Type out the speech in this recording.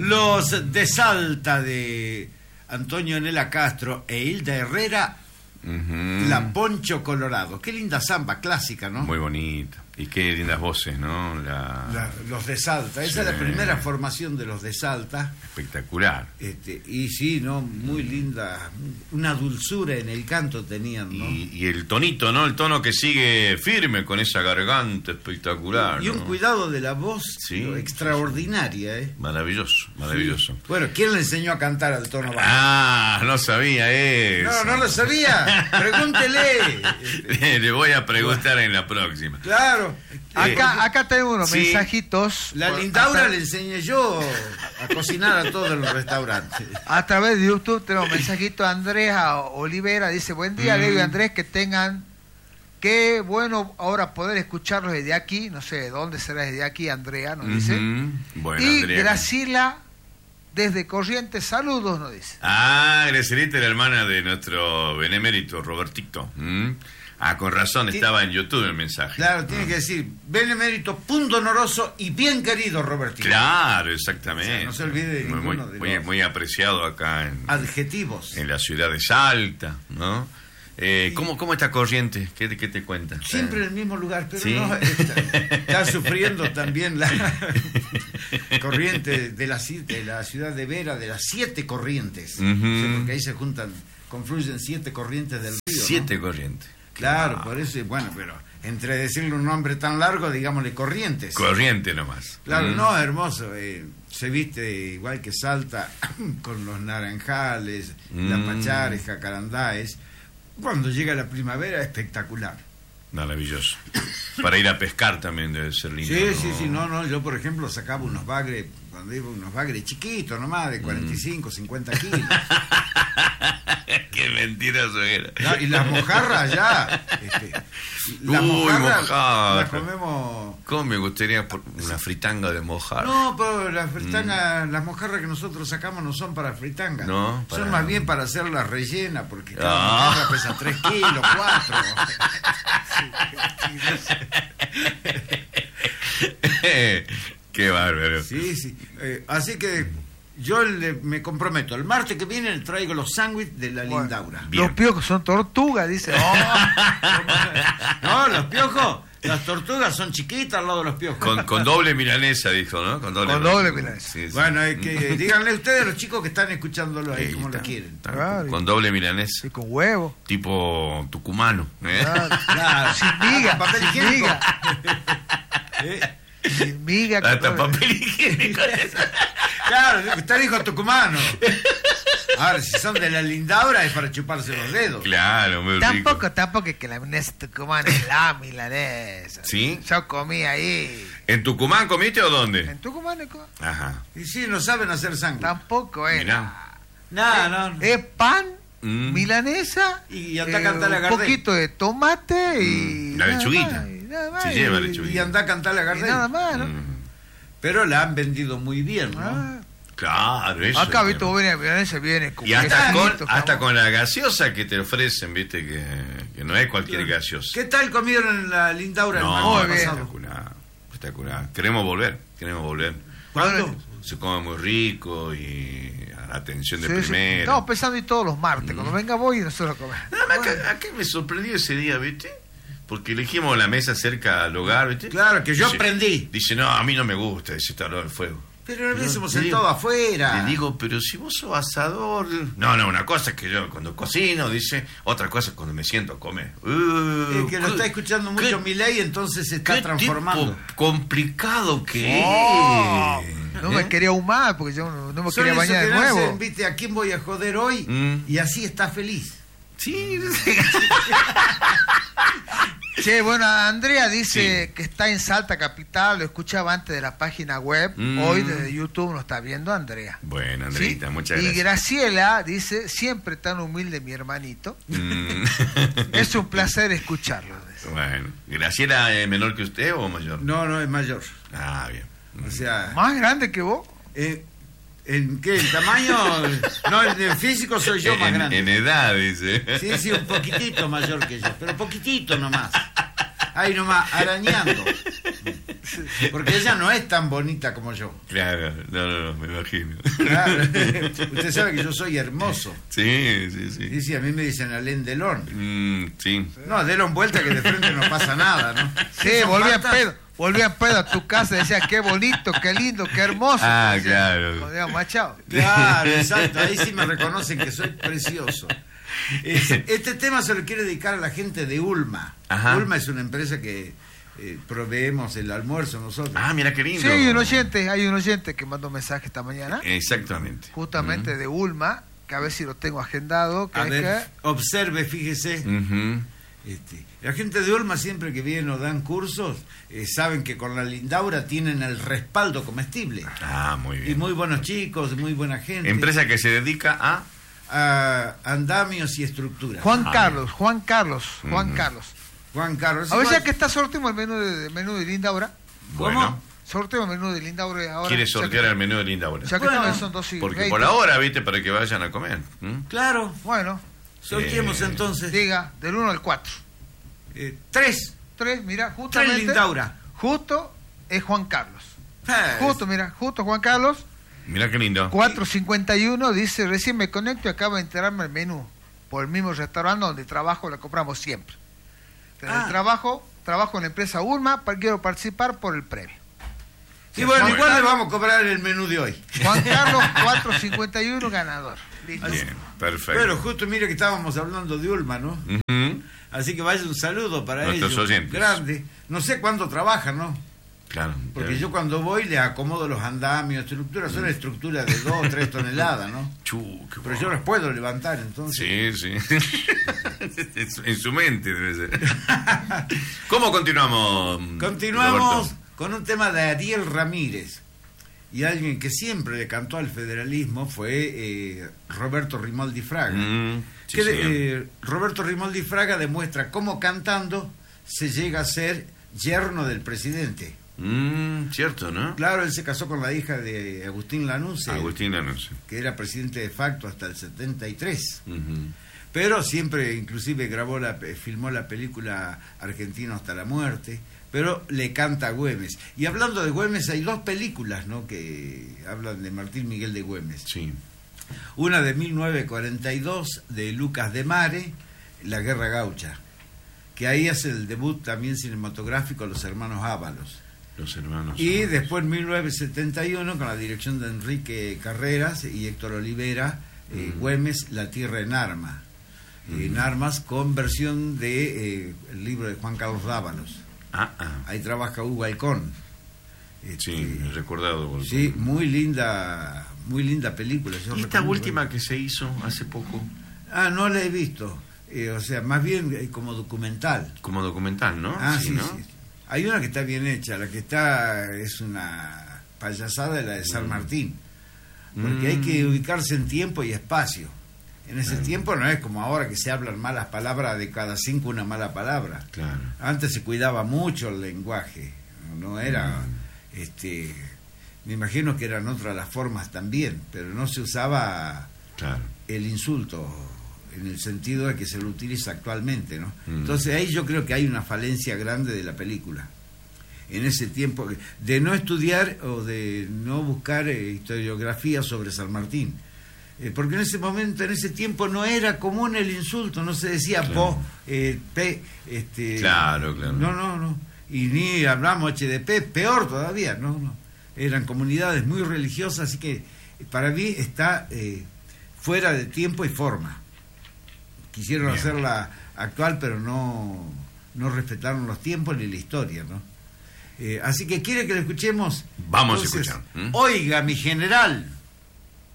Los de Salta de Antonio Nela Castro e Hilda Herrera, La Poncho Colorado. Qué linda samba clásica, ¿no? Muy bonita. Y qué lindas voces, ¿no? Los de Salta. Esa es la primera formación de los de Salta. Espectacular. Y sí, ¿no? Muy linda. Una dulzura en el canto tenían, ¿no? Y el tonito, ¿no? El tono que sigue firme con esa garganta espectacular. Y un ¿no? cuidado de la voz extraordinaria, ¿eh? Maravilloso, maravilloso. Sí. Bueno, ¿quién le enseñó a cantar al tono bajo? Ah, no sabía eso. No lo sabía. Pregúntele. Le voy a preguntar en la próxima. Claro. Acá tengo unos mensajitos. La Lindaura le enseñé yo a cocinar a todos los restaurantes. A través de YouTube tenemos mensajitos. Andrea Olivera dice: buen día, Leo y Andrés, que tengan. Qué bueno ahora poder escucharlos desde aquí. No sé de dónde será desde aquí, Andrea, nos dice. Bueno, y Andrea. Graciela desde Corrientes, saludos, nos dice. Ah, Gracielita, la hermana de nuestro benemérito Robertito. Con razón, estaba en YouTube el mensaje. Claro, tiene que decir benemérito, punto honoroso y bien querido Robertito. Claro, exactamente. O sea, no se olvide de ninguno de los muy apreciado acá en adjetivos. En la ciudad de Salta, ¿no? ¿Cómo está Corrientes? ¿Qué te cuenta? Siempre en el mismo lugar, pero ¿sí? no, está sufriendo también la corriente de la ciudad de Vera, de las 7 corrientes. O sea, porque ahí se confluyen 7 corrientes del río. 7 corrientes. Claro, por eso, bueno, pero entre decirle un nombre tan largo, digámosle Corrientes. Corriente nomás. Claro, no, hermoso. Se viste igual que Salta, con los naranjales, las pachares, jacarandáes. Cuando llega la primavera, espectacular. Maravilloso. Para ir a pescar también debe ser lindo. Sí, no, yo por ejemplo sacaba unos bagres, cuando iba unos bagres chiquitos nomás, de 45, 50 kilos. Qué mentiroso era. No, y las mojarras ya. Las mojarras las comemos. ¿Cómo me gustaría una fritanga de mojarra? No, pero las mojarras que nosotros sacamos no son para fritanga. No, son más bien para hacerlas rellenas, porque cada mojarra pesa 3 kilos, 4. Qué bárbaro. Sí. Así que yo me comprometo. El martes que viene le traigo los sándwiches de la Lindaura. Los piojos son tortugas, dice. No, los piojos. Las tortugas son chiquitas al lado de los piojos. Con doble milanesa, dijo, ¿no? Con doble milanesa. Sí. Bueno, díganle ustedes a los chicos que están escuchándolo ahí como lo quieren. Claro. Con doble milanesa. Y con huevo. Tipo tucumano. Claro. Sin miga. Papel sin higiénico. miga. Sin miga. Hasta papel higiénico. Claro, usted dijo tucumano. Ahora, si son de la Lindaura es para chuparse los dedos. Claro, muy rico. Tampoco es que la milanesa tucumana es la milanesa. ¿Sí? Yo comí ahí. ¿En Tucumán comiste o dónde? En Tucumán. Ajá. Y sí, no saben hacer sándwich. Tampoco es. No. Es pan, milanesa y anda a cantar la Gardel. Un poquito de tomate y la lechuguita. Se lleva lechuguita. Y anda a cantar la Gardel. Nada más, ¿no? Pero la han vendido muy bien, ¿no? Claro, eso. Acá, viste, milanesa viene con... Y hasta con la gaseosa que te ofrecen, viste, que no es cualquier gaseosa. ¿Qué tal comieron en la Lindaura el martes pasado? Espectacular. Queremos volver. ¿Cuándo? Se come muy rico y atención de Sí. primera. Estamos pensando en todos los martes. Cuando venga voy y nosotros comemos. Acá me sorprendió ese día, ¿viste? Porque elegimos la mesa cerca al hogar, ¿viste? Claro, que yo aprendí. Dice, no, a mí no me gusta ese calor del fuego. Pero lo hubiésemos sentado afuera. Le digo, pero si vos sos asador... No, una cosa es que yo cuando cocino, dice, otra cosa es cuando me siento a comer. Es que lo está escuchando mucho Milei, entonces se está transformando. Tipo complicado que es. No me quería ahumar porque yo no me quería bañar de nuevo. Viste, ¿a quién voy a joder hoy? Y así está feliz. Sí. Che, bueno, Andrea dice que está en Salta Capital, lo escuchaba antes de la página web, hoy desde YouTube nos está viendo Andrea. Bueno, Andreita, muchas gracias. Y Graciela dice, siempre tan humilde mi hermanito, es un placer escucharlo. Bueno, ¿Graciela es menor que usted o mayor? No, es mayor. Ah, bien. O sea... ¿Más grande que vos? ¿En qué? ¿En tamaño? No, en físico soy yo más grande. En edad, dice. Sí, un poquitito mayor que yo, pero poquitito nomás. ahí nomás, arañando. Porque ella no es tan bonita como yo. Claro, no, me imagino. Claro. Usted sabe que yo soy hermoso. Sí. Sí, a mí me dicen Alain Delon. Sí. No, Delon vuelta que de frente no pasa nada, ¿no? Sí, volví en pedo a tu casa y decía, qué bonito, qué lindo, qué hermoso. Ah, Decía, claro. cuando iba Machado. Claro, exacto, ahí sí me reconocen que soy precioso. Este tema se lo quiero dedicar a la gente de Ulma. Ajá. Ulma es una empresa que proveemos el almuerzo nosotros. Ah, mira qué lindo. Sí, hay un oyente que mandó un mensaje esta mañana, Exactamente. justamente de Ulma, que a ver si lo tengo agendado. Que A es ver, observe, fíjese. Ujú. La gente de Ulma siempre que vienen o dan cursos, saben que con la Lindaura tienen el respaldo comestible. Ah, muy Y bien. muy buenos chicos, muy buena gente. Empresa que se dedica a... Andamios y estructuras. Juan Ah, Carlos. Juan Carlos. A ver, igual- ya que está sorteando el menú de Lindaura. Bueno, Sorteo el menú de Lindaura ahora. quiere ya sortear que- el menú de Linda ahora. Ya que Bueno, también son 2 y Porque 20. por ahora, viste, para que vayan a comer. Claro, Bueno, sorteemos entonces. diga, del 1 al 4. 3. 3, mira, 3 justamente. Lindaura. Justo es Juan Carlos. Ah, Justo Juan Carlos. Mira qué lindo. 451 dice, recién me conecto y acabo de enterarme el menú. Por el mismo restaurante donde trabajo, lo compramos siempre. Pero el trabajo en la empresa Ulma, quiero participar por el premio. Y bueno, Juan igual le Carlos- vamos a cobrar el menú de hoy. Juan Carlos 451 ganador. Listo. Bien, perfecto. Pero justo mire que estábamos hablando de Ulma, ¿no? Ujú. Así que vaya un saludo para Nuestros ellos. oyentes. Grande. No sé cuándo trabajan, ¿no? Claro. Porque yo cuando voy le acomodo los andamios, estructuras, son estructuras de 2 o 3 toneladas, ¿no? Qué Pero yo las puedo levantar, entonces. Sí. En su mente debe ser. ¿Cómo continuamos? Continuamos Roberto? con un tema de Ariel Ramírez. Y alguien que siempre le cantó al federalismo fue Roberto Rimoldi Fraga. Sí, Que señor. Roberto Rimoldi Fraga demuestra cómo cantando se llega a ser yerno del presidente. Cierto, ¿no? Claro, él se casó con la hija de Agustín Lanuse, Agustín Lanuse. que era presidente de facto hasta el 73. Ujú. Pero siempre, inclusive, filmó la película Argentino hasta la muerte, pero le canta a Güemes. Y hablando de Güemes, hay 2 películas, ¿no?, que hablan de Martín Miguel de Güemes. Sí. Una de 1942, de Lucas de Mare, La Guerra Gaucha, que ahí hace el debut también cinematográfico Los Hermanos Ábalos. Los hermanos. Y después, en 1971, con la dirección de Enrique Carreras y Héctor Olivera, Güemes, La Tierra en Armas. En Armas, con versión de el libro de Juan Carlos Dávalos. Ahí trabaja Hugo Halcón. Sí, recordado. Por Sí, muy linda película. Yo ¿Y esta recomiendo última verla. que se hizo hace poco? No la he visto. O sea, más bien como documental. Como documental, ¿no? Sí, ¿no? sí. Hay una que está bien hecha, la que está es una payasada, la de San Martín. Porque hay que ubicarse en tiempo y espacio. En ese tiempo no es como ahora que se hablan malas palabras, de cada 5 una mala palabra. Claro. Antes se cuidaba mucho el lenguaje, no era, me imagino que eran otras las formas también, pero no se usaba Claro. el insulto en el sentido de que se lo utiliza actualmente, ¿no? Entonces ahí yo creo que hay una falencia grande de la película. En ese tiempo, de no estudiar o de no buscar historiografía sobre San Martín. Porque en ese momento, en ese tiempo, no era común el insulto, no se decía Claro. po, Claro. No. Y ni hablamos HDP, peor todavía, no. Eran comunidades muy religiosas, así que para mí está fuera de tiempo y forma. Quisieron Bien. hacerla actual, pero no respetaron los tiempos ni la historia, ¿no? Así que quiere que lo escuchemos. Vamos a Entonces, escuchar. Oiga, mi general.